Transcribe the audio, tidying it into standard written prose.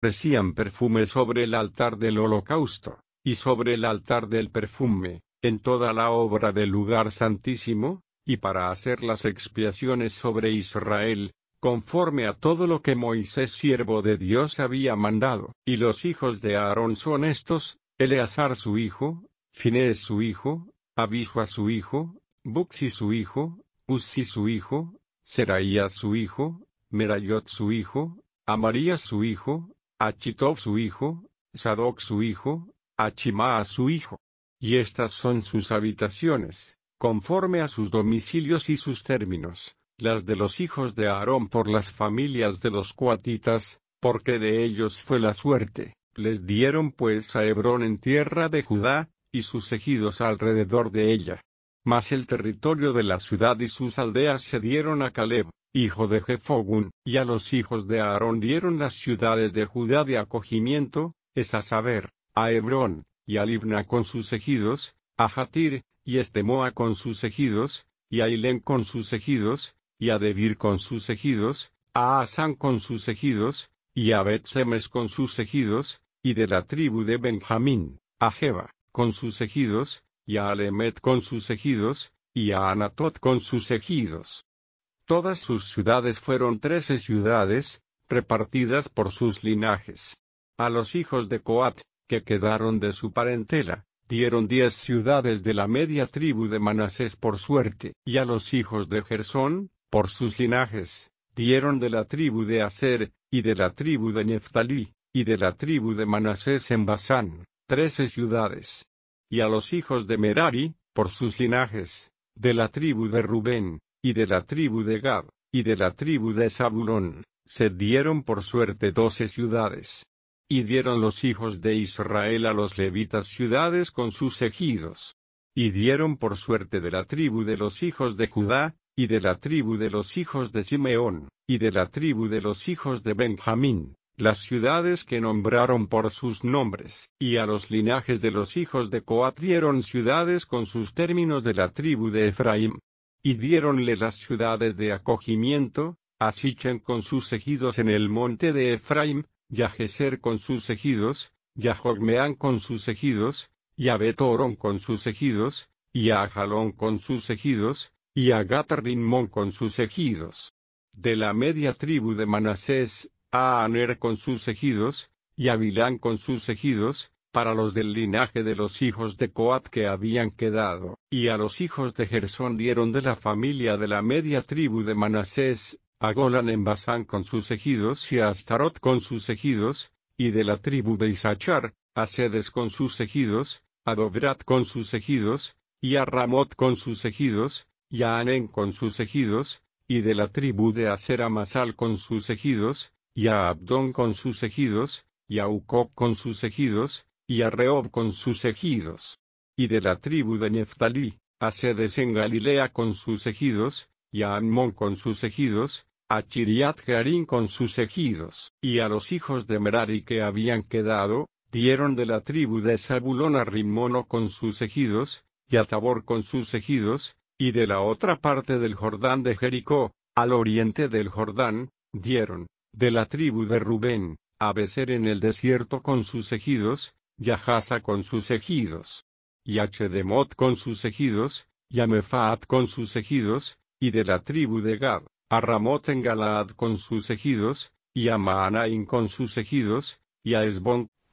ofrecían perfume sobre el altar del holocausto, y sobre el altar del perfume, en toda la obra del lugar santísimo, y para hacer las expiaciones sobre Israel, conforme a todo lo que Moisés siervo de Dios había mandado. Y los hijos de Aarón son estos: Eleazar su hijo, Finehés su hijo, Abisua su hijo, Bucsi su hijo, Uzzi su hijo, Seraías su hijo, Merayot su hijo, Amarías su hijo, Achitob su hijo, Sadoc su hijo, Achimá su hijo. Y estas son sus habitaciones, conforme a sus domicilios y sus términos, las de los hijos de Aarón por las familias de los coatitas, porque de ellos fue la suerte. Les dieron pues a Hebrón en tierra de Judá, y sus ejidos alrededor de ella. Mas el territorio de la ciudad y sus aldeas se dieron a Caleb, hijo de Jefogun, y a los hijos de Aarón dieron las ciudades de Judá de acogimiento, es a saber, a Hebrón, y a Libna con sus ejidos, a Jatir, y Estemoa con sus ejidos, y a Hilem con sus ejidos, y a Debir con sus ejidos, a Asán con sus ejidos, y a Bet-Semes con sus ejidos, y de la tribu de Benjamín, a Jeba, con sus ejidos, y a Alemet con sus ejidos, y a Anatot con sus ejidos. Todas sus ciudades fueron 13 ciudades, repartidas por sus linajes. A los hijos de Coat, que quedaron de su parentela, dieron 10 ciudades de la media tribu de Manasés por suerte. Y a los hijos de Gersón, por sus linajes, dieron de la tribu de Aser, y de la tribu de Neftalí, y de la tribu de Manasés en Basán, 13 ciudades. Y a los hijos de Merari, por sus linajes, de la tribu de Rubén, y de la tribu de Gad, y de la tribu de Zabulón, se dieron por suerte 12 ciudades. Y dieron los hijos de Israel a los levitas ciudades con sus ejidos. Y dieron por suerte de la tribu de los hijos de Judá, y de la tribu de los hijos de Simeón, y de la tribu de los hijos de Benjamín, las ciudades que nombraron por sus nombres. Y a los linajes de los hijos de Coat dieron ciudades con sus términos de la tribu de Efraín. Y diéronle las ciudades de acogimiento, a Sichem con sus ejidos en el monte de Efraín, y a Geser con sus ejidos, y a Jogmeán con sus ejidos, y a Bet-Orón con sus ejidos, y a Ajalón con sus ejidos, y a Gat-Rimón con sus ejidos. De la media tribu de Manasés, a Aner con sus ejidos, y a Bilán con sus ejidos, para los del linaje de los hijos de Coat que habían quedado. Y a los hijos de Gersón dieron de la familia de la media tribu de Manasés, a Golán en Basán con sus ejidos y a Astarot con sus ejidos, y de la tribu de Isachar, a Sedes con sus ejidos, a Dobrat con sus ejidos, y a Ramot con sus ejidos, y a Anén con sus ejidos, y de la tribu de Aser a Masal con sus ejidos, y a Abdón con sus ejidos, y a Ucob con sus ejidos, y a Rehob con sus ejidos. Y de la tribu de Neftalí, a Sedes en Galilea con sus ejidos, y a Amón con sus ejidos, a Chiriat Jearim con sus ejidos. Y a los hijos de Merari que habían quedado, dieron de la tribu de Zabulón a Rimono con sus ejidos, y a Tabor con sus ejidos, y de la otra parte del Jordán de Jericó, al oriente del Jordán, dieron, de la tribu de Rubén, a Beser en el desierto con sus ejidos, y a Jasa con sus ejidos, y a Chedemot con sus ejidos, y a Mefaat con sus ejidos, y de la tribu de Gad, a Ramot en Galaad con sus ejidos, y a Maanaim con sus ejidos, y a Esbón,